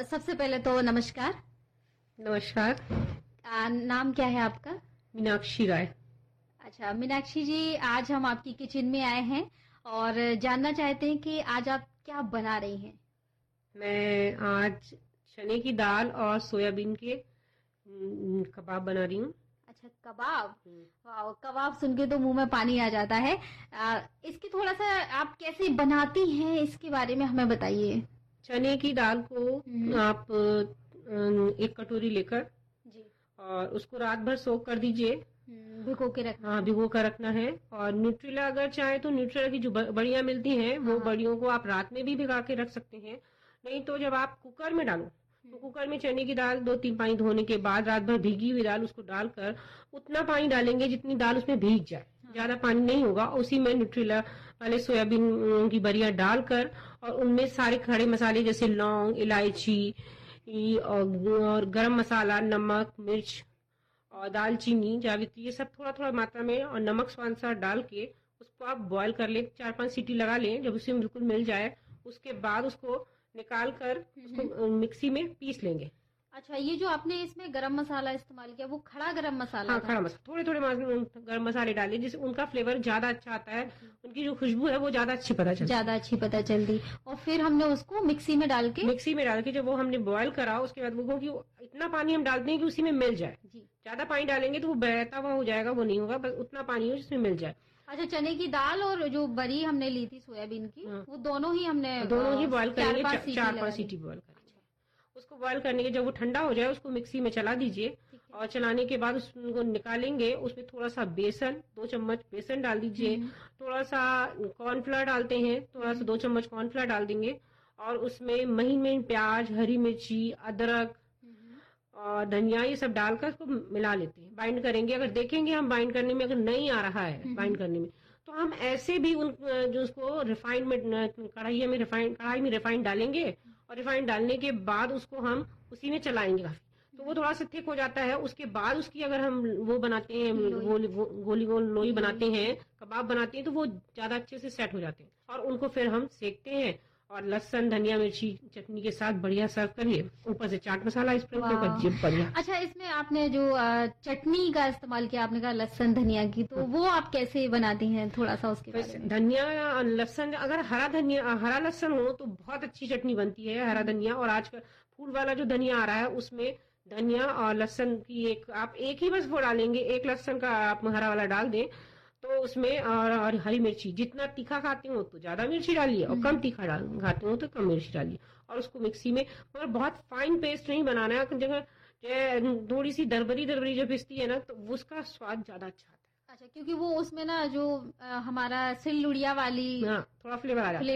सबसे पहले तो नमस्कार। नमस्कार। नाम क्या है आपका? मीनाक्षी राय। अच्छा मीनाक्षी जी, आज हम आपकी किचन में आए हैं और जानना चाहते हैं कि आज आप क्या बना रही हैं। मैं आज चने की दाल और सोयाबीन के कबाब बना रही हूँ। अच्छा कबाब, वाह, कबाब सुन के तो मुंह में पानी आ जाता है। इसकी थोड़ा सा आप कैसे बनाती हैं इसके बारे में हमें बताइए। चने की दाल को हम्म, आप एक कटोरी लेकर जी। और उसको रात भर सोक कर दीजिए। भिगो के रखना हाँ, है। भिगो कर रखना है। और न्यूट्रेला अगर चाहे तो न्यूट्रेला की जो बड़ियां मिलती हैं वो हाँ। बड़ियों को आप रात में भी भिगा के रख सकते हैं। नहीं तो जब आप कुकर में डालो तो कुकर में चने की दाल 2-3 पानी धोने के बाद रात भर भीगी हुई दाल उसको डालकर उतना पानी डालेंगे जितनी दाल उसमें भीग जाए। ज्यादा पानी नहीं होगा। उसी में न्यूट्रेला वाले सोयाबीन की बड़ियां डालकर और उनमें सारे खड़े मसाले जैसे लौंग, इलायची और गरम मसाला, नमक, मिर्च और दालचीनी, जावित्री, ये सब थोड़ा थोड़ा मात्रा में और नमक स्वाद अनुसार डाल के उसको आप बॉईल कर ले। 4-5 सीटी लगा लें। जब उसमें बिल्कुल मिल जाए उसके बाद उसको निकाल कर उसको मिक्सी में पीस लेंगे। अच्छा, ये जो आपने इसमें गरम मसाला इस्तेमाल किया वो खड़ा गरम मसाला हाँ, था? खड़ा मसाला, थोड़े थोड़े गरम मसाले डालिए जिससे उनका फ्लेवर ज्यादा अच्छा आता है। उनकी जो खुशबू है वो ज्यादा अच्छी पता चलती है। ज्यादा अच्छी पता चलती। और फिर हमने उसको मिक्सी में डाल के मिक्सी में डाल के जब वो हमने बॉईल करा उसके बाद वो कि इतना पानी हम डालते हैं कि उसी में मिल जाए। जी। ज्यादा पानी डालेंगे तो वो बहता हुआ हो जाएगा, वो नहीं होगा। बस उतना पानी हो जिसमें मिल जाए। अच्छा, चने की दाल और जो बड़ी हमने ली थी सोयाबीन की, हाँ। वो दोनों ही हमने दोनों ही बॉईल करेंगे। 4-5 4-5 सीटी बॉईल करेंगे। उसको बॉईल करने के जब वो ठंडा हो जाए उसको मिक्सी में चला दीजिए। ठीक है। और चलाने के बाद उसको निकालेंगे। उसमें थोड़ा सा बेसन, 2 चम्मच बेसन डाल दीजिए। थोड़ा सा कॉर्नफ्लोर डालते हैं, थोड़ा सा 2 चम्मच कॉर्नफ्लोर डाल देंगे। और उसमें महीन महीन प्याज, हरी मिर्ची, अदरक और धनिया, ये सब डालकर उसको मिला लेते हैं। बाइंड करेंगे। अगर देखेंगे हम बाइंड करने में अगर नहीं आ रहा है बाइंड करने में, तो हम ऐसे भी उन जो उसको रिफाइंड में कढ़ाई में रिफाइंड डालेंगे। और रिफाइंड डालने के बाद उसको हम उसी में चलाएंगे काफी, तो वो थोड़ा सा थिक हो जाता है। उसके बाद उसकी अगर हम वो बनाते हैं, गोली गोल लोई बनाते हैं, कबाब बनाते हैं, तो वो ज्यादा अच्छे से सेट हो जाते हैं। और उनको फिर हम सेकते हैं और लहसुन, धनिया, मिर्ची चटनी के साथ बढ़िया सर्व करिए। ऊपर से चाट मसाला स्प्रिंकल कर बढ़िया। अच्छा, इसमें आपने जो चटनी का इस्तेमाल किया, आपने कहा लहसुन धनिया की, तो वो आप कैसे बनाती हैं, थोड़ा सा उसके बारे में। धनिया, लहसुन, अगर हरा लहसुन हो तो बहुत अच्छी चटनी बनती है। हरा धनिया और आजकल फूल वाला जो धनिया आ रहा है उसमें धनिया और लहसुन की आप एक ही बस वो डालेंगे। एक लहसुन का आप हरा वाला डाल दें तो उसमें और हरी मिर्ची, जितना तीखा खाते हो तो ज्यादा मिर्ची डालिए और कम तीखा खाते हो तो कम मिर्ची डालिए। और उसको मिक्सी में, मगर बहुत फाइन पेस्ट नहीं बनाना है। जगह थोड़ी सी दरबरी दरबरी जो पिसती है ना तो उसका स्वाद ज्यादा अच्छा आता है। अच्छा, क्योंकि वो उसमें ना जो हमारा सिल लुड़िया वाली हाँ, थोड़ा फ्लेवर आ जाता है।